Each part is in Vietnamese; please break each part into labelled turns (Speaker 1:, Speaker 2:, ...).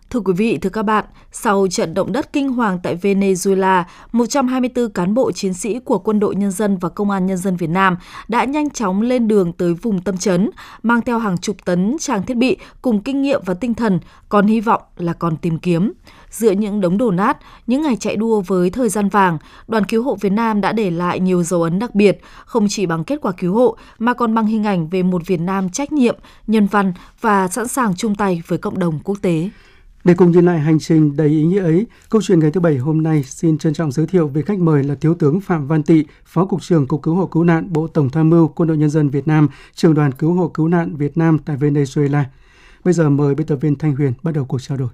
Speaker 1: Thưa quý vị, thưa các bạn, sau trận động đất kinh hoàng tại Venezuela, 124 cán bộ chiến sĩ của Quân đội Nhân dân và Công an Nhân dân Việt Nam đã nhanh chóng lên đường tới vùng tâm chấn, mang theo hàng chục tấn trang thiết bị cùng kinh nghiệm và tinh thần, còn hy vọng là còn tìm kiếm. Giữa những đống đổ nát, những ngày chạy đua với thời gian vàng, Đoàn Cứu hộ Việt Nam đã để lại nhiều dấu ấn đặc biệt, không chỉ bằng kết quả cứu hộ mà còn bằng hình ảnh về một Việt Nam trách nhiệm, nhân văn và sẵn sàng chung tay với cộng đồng quốc tế.
Speaker 2: Để cùng nhìn lại hành trình đầy ý nghĩa ấy, câu chuyện ngày thứ Bảy hôm nay xin trân trọng giới thiệu về khách mời là Thiếu tướng Phạm Văn Tị, Phó Cục trưởng Cục Cứu hộ Cứu nạn Bộ Tổng tham mưu Quân đội Nhân dân Việt Nam, Trưởng đoàn Cứu hộ Cứu nạn Việt Nam tại Venezuela. Bây giờ mời biên tập viên Thanh Huyền bắt đầu cuộc trao đổi.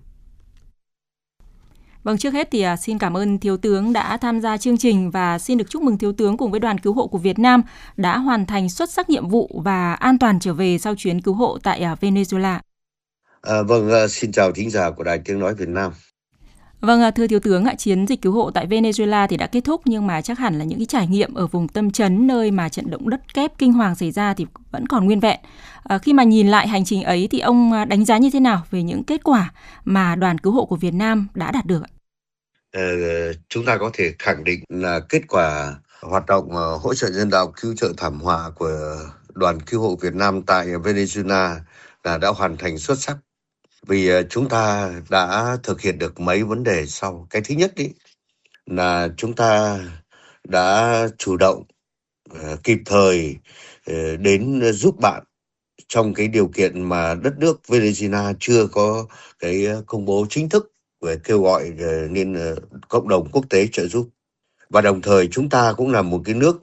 Speaker 3: Vâng, trước hết thì xin cảm ơn Thiếu tướng đã tham gia chương trình và xin được chúc mừng Thiếu tướng cùng với Đoàn Cứu hộ của Việt Nam đã hoàn thành xuất sắc nhiệm vụ và an toàn trở về sau chuyến cứu hộ tại Venezuela.
Speaker 4: Xin chào thính giả của Đài Tiếng Nói Việt Nam.
Speaker 3: Vâng, thưa Thiếu tướng, chiến dịch cứu hộ tại Venezuela thì đã kết thúc nhưng mà chắc hẳn là những cái trải nghiệm ở vùng tâm chấn nơi mà trận động đất kép kinh hoàng xảy ra thì vẫn còn nguyên vẹn. Khi mà nhìn lại hành trình ấy thì ông đánh giá như thế nào về những kết quả mà Đoàn Cứu hộ của Việt Nam đã đạt được?
Speaker 4: Chúng ta có thể khẳng định là kết quả hoạt động hỗ trợ nhân đạo cứu trợ thảm họa của Đoàn Cứu hộ Việt Nam tại Venezuela là đã hoàn thành xuất sắc. Vì chúng ta đã thực hiện được mấy vấn đề sau. Cái thứ nhất là chúng ta đã chủ động, kịp thời đến giúp bạn trong cái điều kiện mà đất nước Venezuela chưa có cái công bố chính thức về kêu gọi nên cộng đồng quốc tế trợ giúp. Và đồng thời chúng ta cũng là một cái nước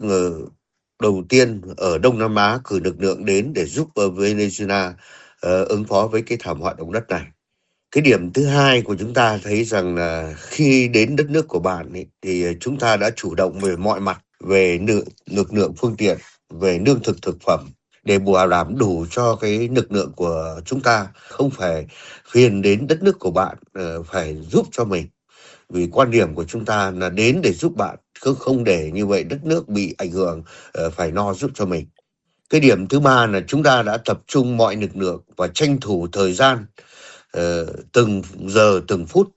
Speaker 4: đầu tiên ở Đông Nam Á cử lực lượng đến để giúp Venezuela ứng phó với cái thảm họa động đất này. Cái điểm thứ hai của chúng ta thấy rằng là khi đến đất nước của bạn thì chúng ta đã chủ động về mọi mặt, về lực lượng phương tiện, về lương thực thực phẩm để bảo đảm đủ cho cái lực lượng của chúng ta không phải phiền đến đất nước của bạn phải giúp cho mình. Vì quan điểm của chúng ta là đến để giúp bạn, không để như vậy đất nước bị ảnh hưởng phải lo giúp cho mình. Cái điểm thứ ba là chúng ta đã tập trung mọi lực lượng và tranh thủ thời gian từng giờ từng phút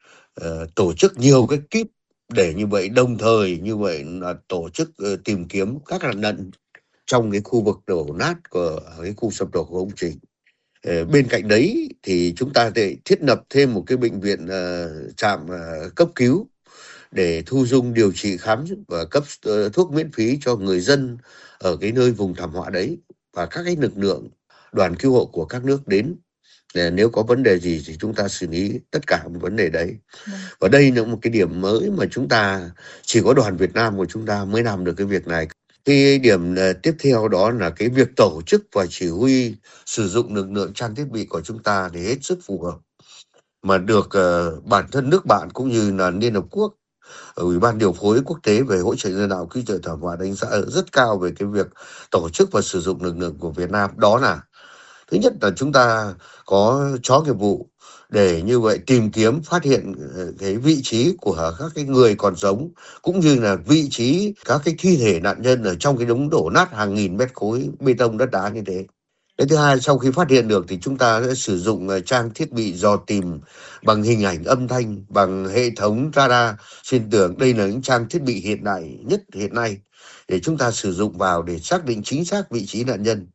Speaker 4: tổ chức nhiều cái kíp để như vậy đồng thời như vậy là tổ chức tìm kiếm các nạn nhân trong cái khu vực đổ nát của cái khu sập đổ của công trình. Bên cạnh đấy thì chúng ta để thiết lập thêm một cái bệnh viện trạm cấp cứu để thu dung điều trị khám và cấp thuốc miễn phí cho người dân ở cái nơi vùng thảm họa đấy, và các cái lực lượng đoàn cứu hộ của các nước đến nếu có vấn đề gì thì chúng ta xử lý tất cả một vấn đề đấy. Và đây là một cái điểm mới mà chúng ta chỉ có đoàn Việt Nam của chúng ta mới làm được cái việc này. Cái điểm tiếp theo đó là cái việc tổ chức và chỉ huy sử dụng lực lượng trang thiết bị của chúng ta thì hết sức phù hợp, mà được bản thân nước bạn cũng như là Liên Hợp Quốc, Ủy ban điều phối quốc tế về hỗ trợ nhân đạo cứu trợ thảm họa đánh giá rất cao về cái việc tổ chức và sử dụng lực lượng của Việt Nam. Đó là thứ nhất là chúng ta có chó nghiệp vụ để như vậy tìm kiếm phát hiện cái vị trí của các cái người còn sống, cũng như là vị trí các cái thi thể nạn nhân ở trong cái đống đổ nát hàng nghìn mét khối bê tông đất đá như thế. Cái thứ hai, sau khi phát hiện được thì chúng ta sẽ sử dụng trang thiết bị dò tìm bằng hình ảnh âm thanh, bằng hệ thống radar xuyên tường. Đây là những trang thiết bị hiện đại nhất hiện nay để chúng ta sử dụng vào để xác định chính xác vị trí nạn nhân,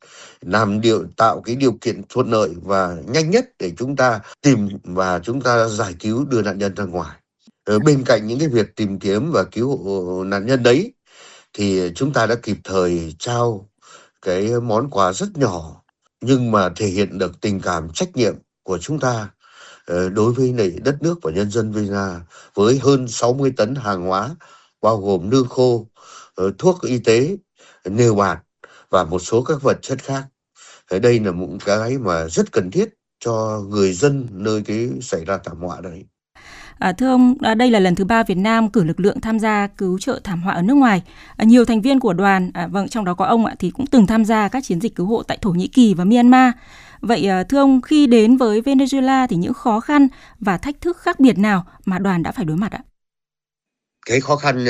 Speaker 4: tạo cái điều kiện thuận lợi và nhanh nhất để chúng ta tìm và chúng ta giải cứu đưa nạn nhân ra ngoài. Bên cạnh những cái việc tìm kiếm và cứu hộ nạn nhân đấy thì chúng ta đã kịp thời trao cái món quà rất nhỏ nhưng mà thể hiện được tình cảm trách nhiệm của chúng ta đối với đất nước và nhân dân Venezuela, với hơn 60 tấn hàng hóa bao gồm lương khô, thuốc y tế, nêu bạt và một số các vật chất khác. Đây là một cái mà rất cần thiết cho người dân nơi cái xảy ra thảm họa đấy.
Speaker 3: Thưa ông, đây là lần thứ 3 Việt Nam cử lực lượng tham gia cứu trợ thảm họa ở nước ngoài. Nhiều thành viên của đoàn, trong đó có ông thì cũng từng tham gia các chiến dịch cứu hộ tại Thổ Nhĩ Kỳ và Myanmar. Vậy thưa ông, khi đến với Venezuela thì những khó khăn và thách thức khác biệt nào mà đoàn đã phải đối mặt ạ?
Speaker 4: Cái khó khăn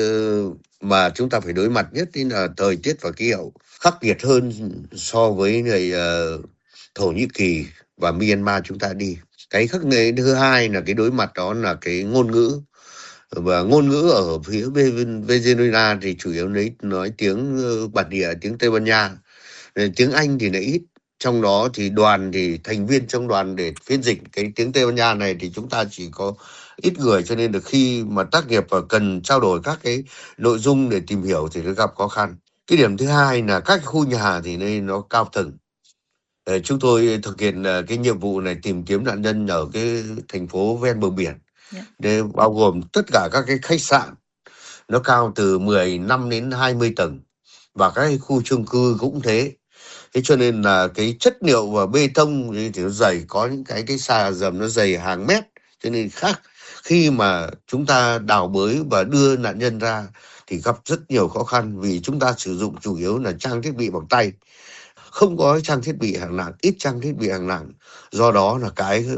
Speaker 4: mà chúng ta phải đối mặt nhất là thời tiết và khí hậu khắc nghiệt hơn so với người Thổ Nhĩ Kỳ và Myanmar chúng ta đi. Cái khắc nghiệt thứ hai là cái đối mặt đó là cái ngôn ngữ, và ngôn ngữ ở phía Venezuela thì chủ yếu nói tiếng bản địa, tiếng Tây Ban Nha. Tiếng Anh thì lại ít. Trong đó thì thành viên trong đoàn để phiên dịch cái tiếng Tây Ban Nha này thì chúng ta chỉ có ít người, cho nên được khi mà tác nghiệp và cần trao đổi các cái nội dung để tìm hiểu thì nó gặp khó khăn. Cái điểm thứ hai là các khu nhà thì đây nó cao tầng. Chúng tôi thực hiện cái nhiệm vụ này tìm kiếm nạn nhân ở cái thành phố ven bờ biển. Để bao gồm tất cả các cái khách sạn nó cao từ 15 đến 20 tầng và các cái khu chung cư cũng thế. Thế cho nên là cái chất liệu và bê tông thì nó dày, có những cái xà dầm nó dày hàng mét, cho nên khác khi mà chúng ta đào bới và đưa nạn nhân ra thì gặp rất nhiều khó khăn, vì chúng ta sử dụng chủ yếu là trang thiết bị bằng tay, không có trang thiết bị hạng nặng, ít trang thiết bị hạng nặng. Do đó là cái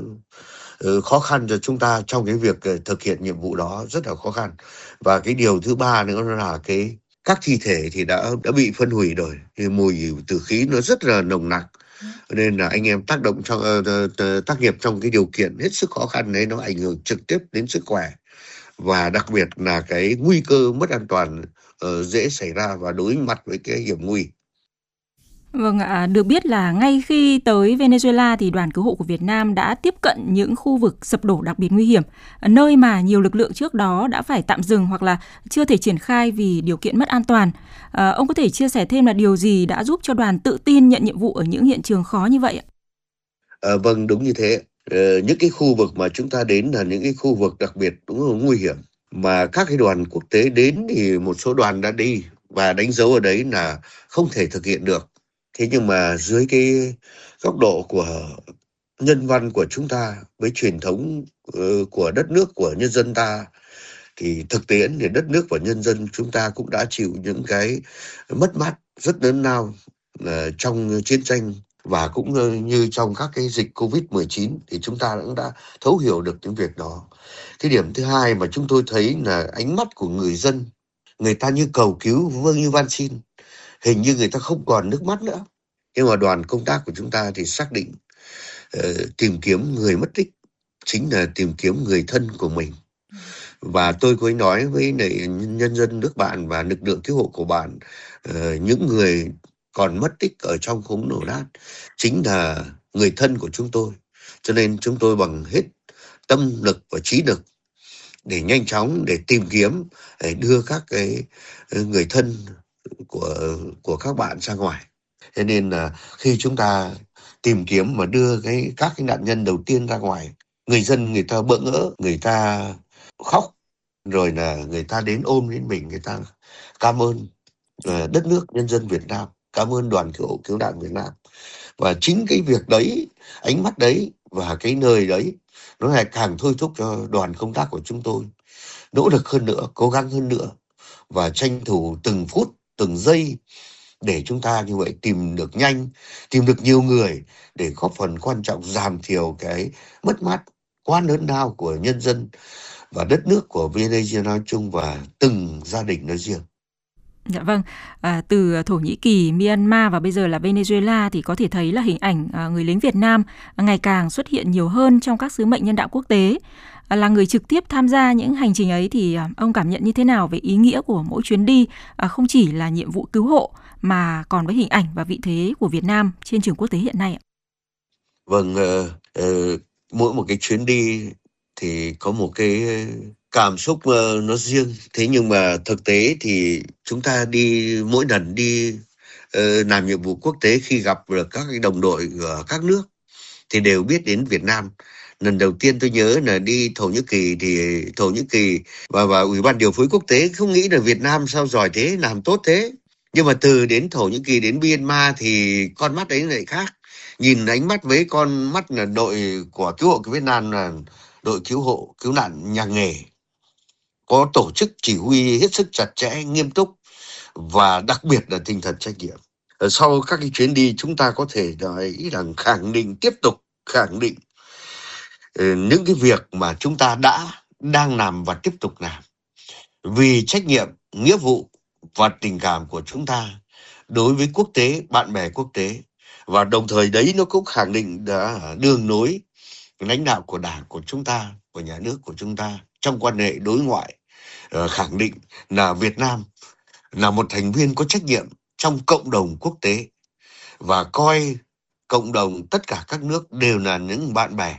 Speaker 4: khó khăn cho chúng ta trong cái việc thực hiện nhiệm vụ đó rất là khó khăn. Và cái điều thứ ba nữa là các thi thể thì đã bị phân hủy rồi, thì mùi tử khí nó rất là nồng nặc, nên là anh em tác nghiệp trong cái điều kiện hết sức khó khăn đấy, nó ảnh hưởng trực tiếp đến sức khỏe, và đặc biệt là cái nguy cơ mất an toàn dễ xảy ra và đối mặt với cái hiểm nguy.
Speaker 3: Vâng ạ, được biết là ngay khi tới Venezuela thì đoàn cứu hộ của Việt Nam đã tiếp cận những khu vực sập đổ đặc biệt nguy hiểm, nơi mà nhiều lực lượng trước đó đã phải tạm dừng hoặc là chưa thể triển khai vì điều kiện mất an toàn. Ông có thể chia sẻ thêm là điều gì đã giúp cho đoàn tự tin nhận nhiệm vụ ở những hiện trường khó như vậy ạ?
Speaker 4: Vâng, đúng như thế. Những cái khu vực mà chúng ta đến là những cái khu vực đặc biệt đúng là nguy hiểm, mà các cái đoàn quốc tế đến thì một số đoàn đã đi và đánh dấu ở đấy là không thể thực hiện được. Thế nhưng mà dưới cái góc độ của nhân văn của chúng ta với truyền thống của đất nước, của nhân dân ta, thì thực tiễn thì đất nước và nhân dân chúng ta cũng đã chịu những cái mất mát rất lớn lao trong chiến tranh, và cũng như trong các cái dịch Covid-19 thì chúng ta cũng đã thấu hiểu được những việc đó. Cái điểm thứ hai mà chúng tôi thấy là ánh mắt của người dân, người ta như cầu cứu, như van xin, hình như người ta không còn nước mắt nữa. Nhưng mà đoàn công tác của chúng ta thì xác định tìm kiếm người mất tích chính là tìm kiếm người thân của mình. Và tôi có nói với nhân dân nước bạn và lực lượng cứu hộ của bạn, những người còn mất tích ở trong khủng đổ nát chính là người thân của chúng tôi. Cho nên chúng tôi bằng hết tâm lực và trí lực để nhanh chóng để tìm kiếm, để đưa các cái người thân của các bạn ra ngoài. Thế nên là khi chúng ta tìm kiếm mà đưa các cái nạn nhân đầu tiên ra ngoài, người dân người ta bỡ ngỡ, người ta khóc, rồi là người ta đến ôm đến mình, người ta cảm ơn đất nước nhân dân Việt Nam, cảm ơn đoàn cứu hộ cứu nạn Việt Nam. Và chính cái việc đấy, ánh mắt đấy và cái nơi đấy nó lại càng thôi thúc cho đoàn công tác của chúng tôi nỗ lực hơn nữa, cố gắng hơn nữa và tranh thủ từng phút, từng giây để chúng ta như vậy tìm được nhanh, tìm được nhiều người để góp phần quan trọng giảm thiểu cái mất mát quá lớn lao của nhân dân và đất nước của Venezuela nói chung và từng gia đình nói riêng.
Speaker 3: Dạ vâng, từ Thổ Nhĩ Kỳ, Myanmar và bây giờ là Venezuela thì có thể thấy là hình ảnh người lính Việt Nam ngày càng xuất hiện nhiều hơn trong các sứ mệnh nhân đạo quốc tế. Là người trực tiếp tham gia những hành trình ấy thì ông cảm nhận như thế nào về ý nghĩa của mỗi chuyến đi, không chỉ là nhiệm vụ cứu hộ mà còn với hình ảnh và vị thế của Việt Nam trên trường quốc tế hiện nay ạ?
Speaker 4: Vâng, mỗi một cái chuyến đi thì có một cái cảm xúc nó riêng. Thế nhưng mà thực tế thì chúng ta đi mỗi lần đi làm nhiệm vụ quốc tế, khi gặp được các cái đồng đội ở các nước thì đều biết đến Việt Nam. Lần đầu tiên tôi nhớ là đi Thổ Nhĩ Kỳ thì Thổ Nhĩ Kỳ và Ủy ban điều phối quốc tế không nghĩ là Việt Nam sao giỏi thế, làm tốt thế. Nhưng mà từ đến Thổ Nhĩ Kỳ đến Myanmar thì con mắt ấy lại khác. Nhìn ánh mắt với con mắt là đội của cứu hộ của Việt Nam là đội cứu hộ cứu nạn nhà nghề, có tổ chức chỉ huy hết sức chặt chẽ, nghiêm túc và đặc biệt là tinh thần trách nhiệm. Sau các cái chuyến đi chúng ta có thể nói rằng tiếp tục khẳng định những cái việc mà chúng ta đang làm và tiếp tục làm vì trách nhiệm, nghĩa vụ và tình cảm của chúng ta đối với quốc tế, bạn bè quốc tế. Và đồng thời đấy nó cũng khẳng định đường lối lãnh đạo của Đảng của chúng ta, của nhà nước của chúng ta trong quan hệ đối ngoại khẳng định là Việt Nam là một thành viên có trách nhiệm trong cộng đồng quốc tế và coi cộng đồng tất cả các nước đều là những bạn bè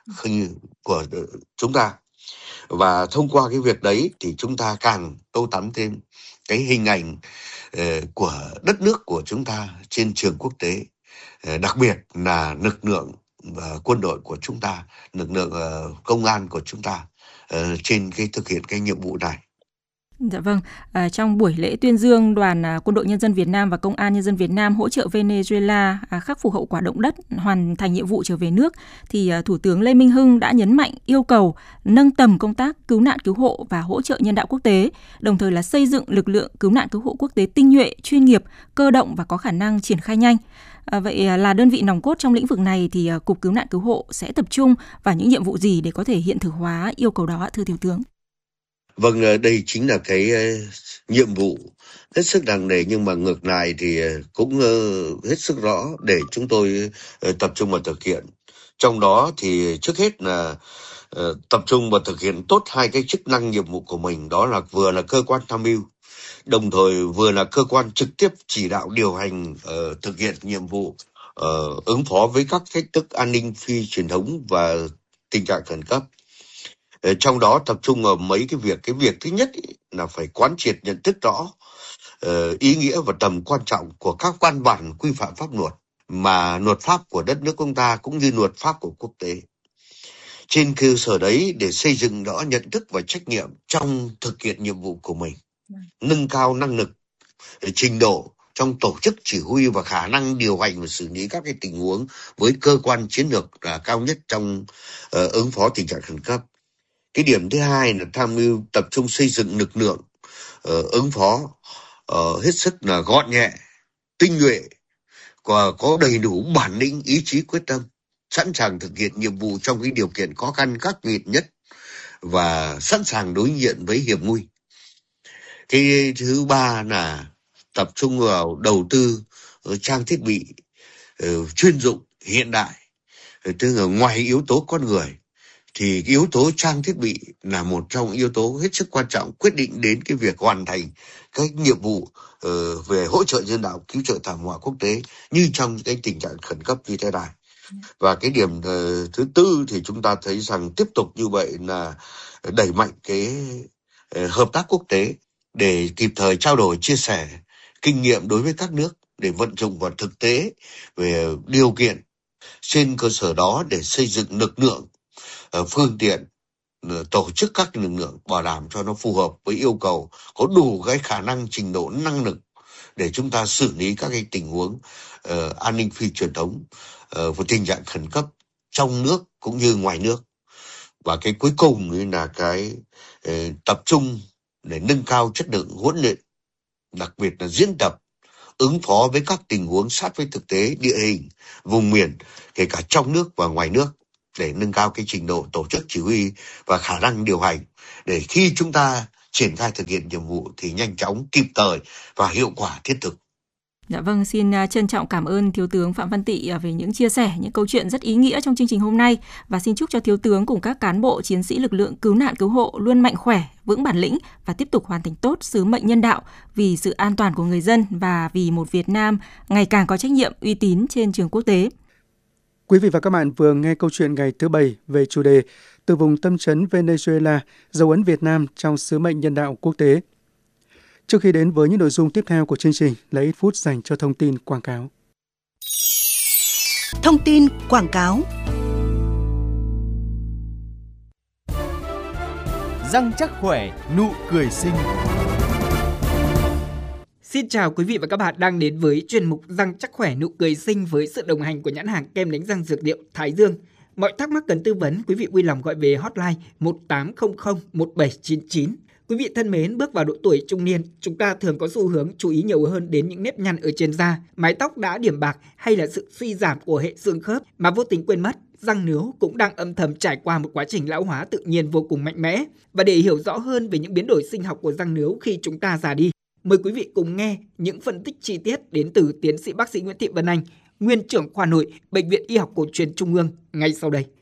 Speaker 4: của chúng ta. Và thông qua cái việc đấy thì chúng ta càng tô tắm thêm cái hình ảnh của đất nước của chúng ta trên trường quốc tế, đặc biệt là lực lượng quân đội của chúng ta, lực lượng công an của chúng ta trên cái thực hiện cái nhiệm vụ này.
Speaker 3: Dạ vâng, trong buổi lễ tuyên dương Đoàn Quân đội Nhân dân Việt Nam và Công an Nhân dân Việt Nam hỗ trợ Venezuela khắc phục hậu quả động đất, hoàn thành nhiệm vụ trở về nước, thì Thủ tướng Lê Minh Hưng đã nhấn mạnh yêu cầu nâng tầm công tác cứu nạn cứu hộ và hỗ trợ nhân đạo quốc tế, đồng thời là xây dựng lực lượng cứu nạn cứu hộ quốc tế tinh nhuệ, chuyên nghiệp, cơ động và có khả năng triển khai nhanh. Vậy là đơn vị nòng cốt trong lĩnh vực này thì Cục Cứu nạn Cứu hộ sẽ tập trung vào những nhiệm vụ gì để có thể hiện thực hóa yêu cầu đó, thưa Thiếu tướng?
Speaker 4: Vâng, đây chính là cái nhiệm vụ hết sức nặng nề, nhưng mà ngược lại thì cũng hết sức rõ để chúng tôi tập trung vào thực hiện. Trong đó thì trước hết là tập trung vào thực hiện tốt hai cái chức năng nhiệm vụ của mình, đó là vừa là cơ quan tham mưu, đồng thời vừa là cơ quan trực tiếp chỉ đạo điều hành thực hiện nhiệm vụ ứng phó với các thách thức an ninh phi truyền thống và tình trạng khẩn cấp. Trong đó tập trung vào mấy cái việc. Cái việc thứ nhất là phải quán triệt nhận thức rõ ý nghĩa và tầm quan trọng của các văn bản quy phạm pháp luật, mà luật pháp của đất nước chúng ta cũng như luật pháp của quốc tế. Trên cơ sở đấy để xây dựng rõ nhận thức và trách nhiệm trong thực hiện nhiệm vụ của mình, nâng cao năng lực, trình độ trong tổ chức chỉ huy và khả năng điều hành và xử lý các cái tình huống với cơ quan chiến lược là cao nhất trong ứng phó tình trạng khẩn cấp. Cái điểm thứ hai là tham mưu tập trung xây dựng lực lượng ứng phó hết sức là gọn nhẹ, tinh nhuệ, có đầy đủ bản lĩnh, ý chí quyết tâm, sẵn sàng thực hiện nhiệm vụ trong cái điều kiện khó khăn khắc nghiệt nhất và sẵn sàng đối diện với hiểm nguy. Cái thứ ba là tập trung vào đầu tư trang thiết bị chuyên dụng hiện đại. Tức là ngoài yếu tố con người thì yếu tố trang thiết bị là một trong yếu tố hết sức quan trọng quyết định đến cái việc hoàn thành các nhiệm vụ về hỗ trợ nhân đạo, cứu trợ thảm họa quốc tế như trong cái tình trạng khẩn cấp như thế này. Và cái điểm thứ tư thì chúng ta thấy rằng tiếp tục như vậy là đẩy mạnh cái hợp tác quốc tế để kịp thời trao đổi, chia sẻ kinh nghiệm đối với các nước để vận dụng vào thực tế về điều kiện. Trên cơ sở đó để xây dựng lực lượng, phương tiện, tổ chức các lực lượng bảo đảm cho nó phù hợp với yêu cầu, có đủ cái khả năng, trình độ, năng lực để chúng ta xử lý các cái tình huống an ninh phi truyền thống và tình trạng khẩn cấp trong nước cũng như ngoài nước. Và cái cuối cùng là cái tập trung để nâng cao chất lượng huấn luyện, đặc biệt là diễn tập ứng phó với các tình huống sát với thực tế địa hình vùng miền, kể cả trong nước và ngoài nước, để nâng cao cái trình độ tổ chức chỉ huy và khả năng điều hành, để khi chúng ta triển khai thực hiện nhiệm vụ thì nhanh chóng, kịp thời và hiệu quả thiết thực.
Speaker 3: Dạ vâng, xin trân trọng cảm ơn Thiếu tướng Phạm Văn Tị về những chia sẻ, những câu chuyện rất ý nghĩa trong chương trình hôm nay, và xin chúc cho Thiếu tướng cùng các cán bộ chiến sĩ lực lượng cứu nạn cứu hộ luôn mạnh khỏe, vững bản lĩnh và tiếp tục hoàn thành tốt sứ mệnh nhân đạo vì sự an toàn của người dân và vì một Việt Nam ngày càng có trách nhiệm, uy tín trên trường quốc tế.
Speaker 2: Quý vị và các bạn vừa nghe câu chuyện ngày thứ 7 về chủ đề Từ vùng tâm trấn Venezuela, dấu ấn Việt Nam trong sứ mệnh nhân đạo quốc tế. Trước khi đến với những nội dung tiếp theo của chương trình là ít phút dành cho thông tin quảng cáo.
Speaker 5: Thông tin quảng cáo.
Speaker 6: Răng chắc khỏe, nụ cười xinh.
Speaker 7: Xin chào quý vị và các bạn đang đến với chuyên mục Răng chắc khỏe nụ cười xinh với sự đồng hành của nhãn hàng kem đánh răng dược liệu Thái Dương. Mọi thắc mắc cần tư vấn, quý vị vui lòng gọi về hotline 1800 1799. Quý vị thân mến, bước vào độ tuổi trung niên, chúng ta thường có xu hướng chú ý nhiều hơn đến những nếp nhăn ở trên da, mái tóc đã điểm bạc hay là sự suy giảm của hệ xương khớp mà vô tình quên mất răng nướu cũng đang âm thầm trải qua một quá trình lão hóa tự nhiên vô cùng mạnh mẽ. Và để hiểu rõ hơn về những biến đổi sinh học của răng nướu khi chúng ta già đi, mời quý vị cùng nghe những phân tích chi tiết đến từ tiến sĩ bác sĩ Nguyễn Thị Vân Anh, nguyên trưởng khoa nội Bệnh viện Y học cổ truyền Trung ương ngay sau đây.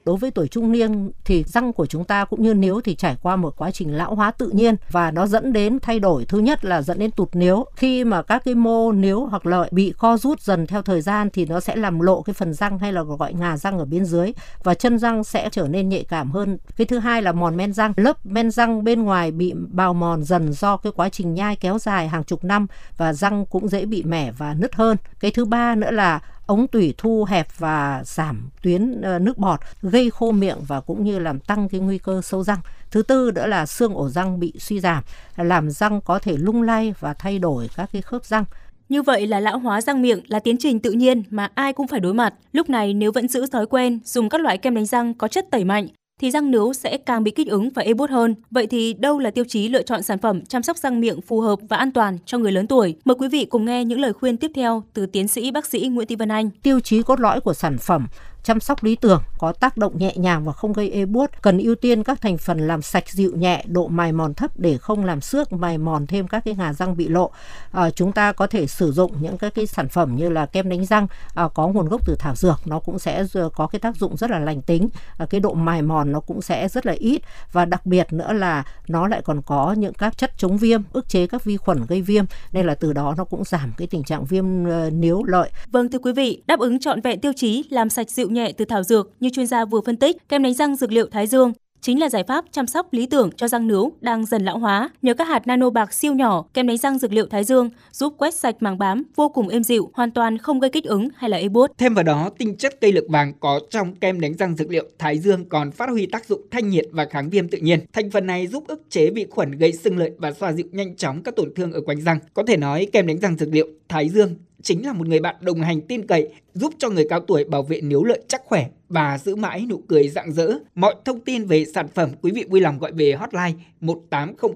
Speaker 5: Đối với tuổi trung niên thì răng của chúng ta cũng như níu thì trải qua một quá trình lão hóa tự nhiên và nó dẫn đến thay đổi. Thứ nhất là dẫn đến tụt níu. Khi mà các cái mô níu hoặc lợi bị co rút dần theo thời gian thì nó sẽ làm lộ cái phần răng hay là gọi ngà răng ở bên dưới và chân răng sẽ trở nên nhạy cảm hơn. Cái thứ hai là mòn men răng. Lớp men răng bên ngoài bị bào mòn dần do cái quá trình nhai kéo dài hàng chục năm và răng cũng dễ bị mẻ và nứt hơn. Cái thứ ba nữa là ống tủy thu hẹp và giảm tuyến nước bọt, gây khô miệng và cũng như làm tăng cái nguy cơ sâu răng. Thứ tư nữa là xương ổ răng bị suy giảm, làm răng có thể lung lay và thay đổi các cái khớp răng.
Speaker 8: Như vậy là lão hóa răng miệng là tiến trình tự nhiên mà ai cũng phải đối mặt. Lúc này nếu vẫn giữ thói quen dùng các loại kem đánh răng có chất tẩy mạnh thì răng nướu sẽ càng bị kích ứng và ê buốt hơn. Vậy thì đâu là tiêu chí lựa chọn sản phẩm chăm sóc răng miệng phù hợp và an toàn cho người lớn tuổi? Mời quý vị cùng nghe những lời khuyên tiếp theo từ tiến sĩ bác sĩ Nguyễn Thị Vân Anh.
Speaker 5: Tiêu chí cốt lõi của sản phẩm chăm sóc lý tưởng có tác động nhẹ nhàng và không gây ê buốt, cần ưu tiên các thành phần làm sạch dịu nhẹ, độ mài mòn thấp để không làm xước mài mòn thêm các cái ngà răng bị lộ. Chúng ta có thể sử dụng những các cái sản phẩm như là kem đánh răng có nguồn gốc từ thảo dược, nó cũng sẽ có cái tác dụng rất là lành tính, cái độ mài mòn nó cũng sẽ rất là ít và đặc biệt nữa là nó lại còn có những các chất chống viêm, ức chế các vi khuẩn gây viêm nên là từ đó nó cũng giảm cái tình trạng viêm níu lợi.
Speaker 8: Vâng thưa quý vị, đáp ứng trọn vẹn tiêu chí làm sạch dịu nhẹ từ thảo dược như chuyên gia vừa phân tích, kem đánh răng dược liệu Thái Dương chính là giải pháp chăm sóc lý tưởng cho răng nướu đang dần lão hóa. Nhờ các hạt nano bạc siêu nhỏ, kem đánh răng dược liệu Thái Dương giúp quét sạch màng bám vô cùng êm dịu, hoàn toàn không gây kích ứng hay là ê buốt.
Speaker 7: Thêm vào đó, tinh chất cây lược vàng có trong kem đánh răng dược liệu Thái Dương còn phát huy tác dụng thanh nhiệt và kháng viêm tự nhiên. Thành phần này giúp ức chế vi khuẩn gây sưng lợi và xoa dịu nhanh chóng các tổn thương ở quanh răng. Có thể nói kem đánh răng dược liệu Thái Dương chính là một người bạn đồng hành tin cậy, giúp cho người cao tuổi bảo vệ níu lợi chắc khỏe và giữ mãi nụ cười rạng rỡ. Mọi thông tin về sản phẩm quý vị vui lòng gọi về hotline 1800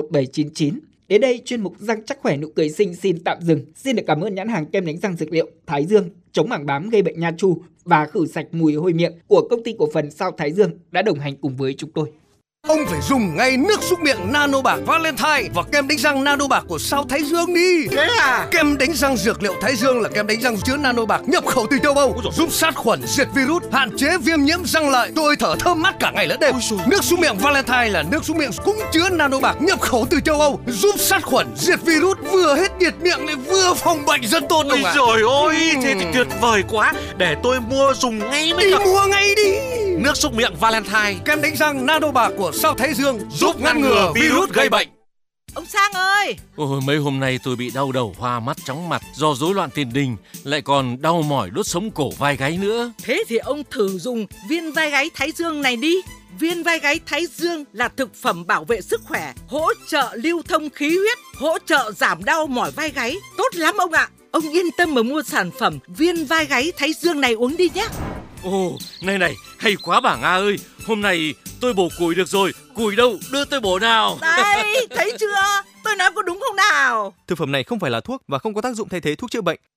Speaker 7: 1799. Đến đây chuyên mục răng chắc khỏe nụ cười xinh xin tạm dừng. Xin được cảm ơn nhãn hàng kem đánh răng dược liệu Thái Dương chống mảng bám gây bệnh nha chu và khử sạch mùi hôi miệng của công ty cổ phần Sao Thái Dương đã đồng hành cùng với chúng tôi.
Speaker 9: Ông phải dùng ngay nước súc miệng nano bạc Valentine và kem đánh răng nano bạc của Sao Thái Dương đi.
Speaker 10: Thế à?
Speaker 9: Kem đánh răng dược liệu Thái Dương là kem đánh răng chứa nano bạc nhập khẩu từ châu Âu, giúp sát khuẩn, diệt virus, hạn chế viêm nhiễm răng lợi. Tôi thở thơm mát cả ngày lẫn đêm. Nước súc miệng Valentine là nước súc miệng cũng chứa nano bạc nhập khẩu từ châu Âu, giúp sát khuẩn, diệt virus, vừa hết nhiệt miệng lại vừa phòng bệnh rất tốt.
Speaker 10: Ôi trời ơi, thế thì tuyệt vời quá. Để tôi mua dùng ngay mới được.
Speaker 9: Mua ngay đi.
Speaker 10: Nước súc miệng Valentine,
Speaker 9: kem đánh răng nano bạc của Sao Thái Dương giúp ngăn ngừa virus gây bệnh.
Speaker 11: Ông Sang ơi!
Speaker 12: Ôi, mấy hôm nay tôi bị đau đầu, hoa mắt, chóng mặt do rối loạn tiền đình, lại còn đau mỏi đốt sống cổ vai gáy nữa.
Speaker 11: Thế thì ông thử dùng viên vai gáy Thái Dương này đi. Viên vai gáy Thái Dương là thực phẩm bảo vệ sức khỏe, hỗ trợ lưu thông khí huyết, hỗ trợ giảm đau mỏi vai gáy. Tốt lắm ông ạ! Ông yên tâm mà mua sản phẩm viên vai gáy Thái Dương này uống đi nhé.
Speaker 12: Ồ, này, hay quá bà Nga ơi. Hôm nay tôi bổ củi được rồi. Củi đâu, đưa tôi bổ nào.
Speaker 11: Đây, thấy chưa? Tôi nói có đúng không nào?
Speaker 13: Thực phẩm này không phải là thuốc và không có tác dụng thay thế thuốc chữa bệnh.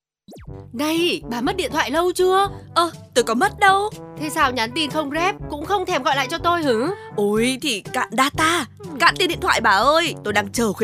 Speaker 14: Này, bà mất điện thoại lâu chưa?
Speaker 15: Tôi có mất đâu.
Speaker 14: Thế sao nhắn tin không rep, cũng không thèm gọi lại cho tôi hử?
Speaker 15: Ôi thì cạn data, cạn tiền điện thoại bà ơi. Tôi đang chờ